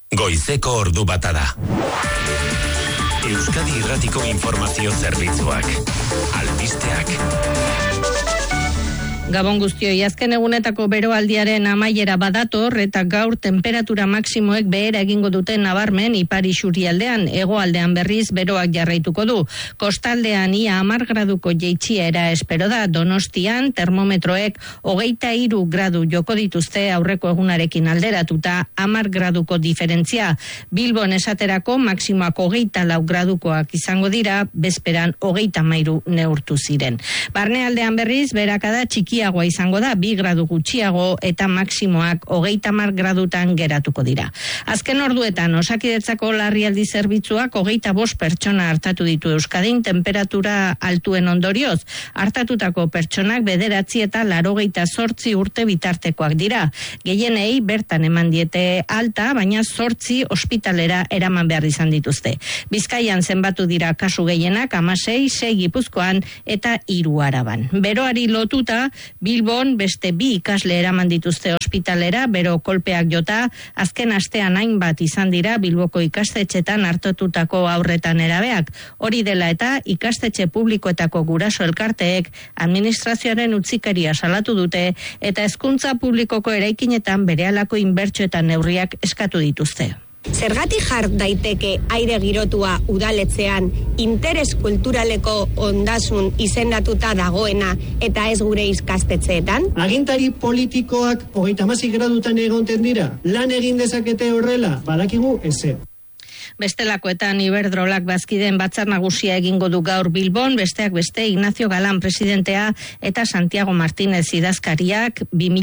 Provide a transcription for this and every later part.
Goizeko ordu bata da. Euskadi Irratiko Informazio Zerbitzuak. Albisteak. Gabon guztioi, azken egunetako beroaldiaren amaiera badator eta gaur temperatura maksimoek behera egingo duten nabarmen ipar isurialdean, hegoaldean berriz beroak jarraituko du. Kostaldean ia 10 graduko jaitsiera espero da. Donostian termometroek 23 gradu joko dituzte aurreko egunarekin alderatuta 10 graduko diferentzia. Bilbon esaterako maksimoak 24 gradukoak izango dira, bezperan 33 neurtu ziren. Barnealdean berriz berakada txikiagoa izango da, 2 gradu gutxiago eta maksimoak 30 gradutan geratuko dira. Azken orduetan Osakidetzako larrialdi zerbitzuak 25 pertsona hartatu ditu Euskadin temperatura altuen ondorioz. Hartatutako pertsonak 9 eta 88 urte bitartekoak dira. Gehienei bertan eman diete alta, baina 8 ospitalera eraman behar izan dituzte. Bizkaian zenbatu dira kasu gehienak 16, 6 Gipuzkoan eta 3 Araban. Beroari lotuta Bilbon beste 2 ikasle eraman dituzte ospitalera, bero kolpeak jota, azken astean hainbat izan dira Bilboko ikastetxetan hartatutako haurretan erabeak. Hori dela eta ikastetxe publikoetako guraso elkarteek administrazioaren utzikeria salatu dute eta hezkuntza publikoko eraikinetan berehalako inbertsioetan neurriak eskatu dituzte. Zergatik jar daiteke aire girotua udaletzean interes kulturaleko ondasun izendatuta dagoena eta ez gure ikastetxeetan? Agintari politikoak 36 gradutan egonten dira. Lan egin dezakete horrela, badakigu ezer. Bestelakoetan Iberdrolak bazkideen batzar nagusia egingo du gaur Bilbon, besteak beste Ignacio Galán presidentea eta Santiago Martínez idazkariak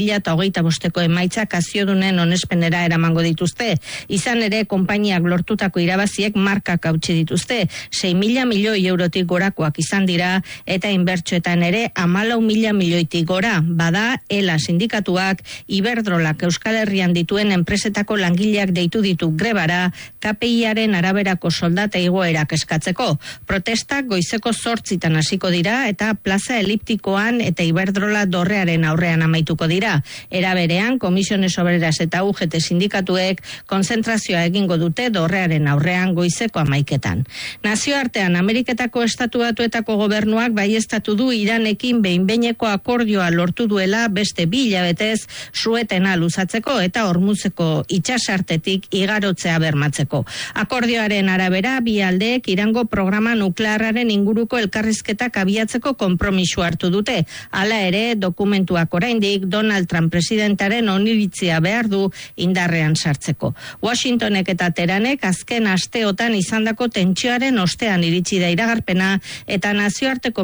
2025ko emaitzak akziodunen onespenera eramango dituzte. Izan ere, konpainiak lortutako irabaziek markak hautsi dituzte. 6.000 milioi eurotik gorakoak izan dira eta inbertsioetan ere 14.000 milioitik gora. Bada, ELA sindikatuak Iberdrolak Euskal Herrian dituen enpresetako langileak deitu ditu grebara, KPIaren araberako soldata igoerak eskatzeko. Protestak goizeko 8 hasiko dira eta plaza eliptikoan eta Iberdrola dorrearen aurrean amaituko dira. Era berean, Komisiones Obreras eta UGT sindikatuek konzentrazioa egingo dute dorrearen aurrean goizeko 11. Nazioartean, Ameriketako Estatu Batuetako gobernuak baieztatu du Iranekin behin-behineko akordioa lortu duela beste 2 hilabetez suetena luzatzeko eta Hormuzeko itsasartetik igarotzea bermatzeko. Akordioaren arabera, bi aldeek Irango programa nuklearraren inguruko elkarrizketak abiatzeko konpromiso hartu dute. Hala ere, dokumentuak oraindik Donald Trump presidentaren oniritzia behar du indarrean sartzeko. Washingtonek eta Teheranek azken asteotan izandako tentsioaren ostean iritsi da iragarpena eta nazioarteko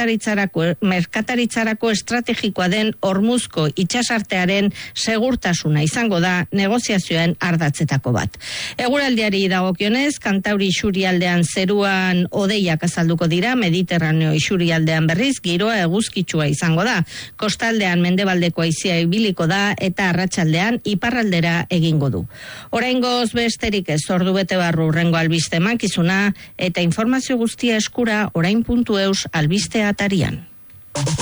merkataritzarako estrategikoa den Hormuzko itsasartearen segurtasuna izango da negoziazioen ardatzetako bat. Eguraldiari dagokionez, Kantauri isurialdean zeruan hodeiak azalduko dira, Mediterraneo isurialdean berriz giroa eguzkitsua izango da. Kostaldean mendebaldeko haizea ibiliko da eta arratsaldean iparraldera egingo du. Oraingoz besterik ez, ordu bete barru hurrengo albiste emankizuna eta informazio guztia eskura orain.eus albiste atarian.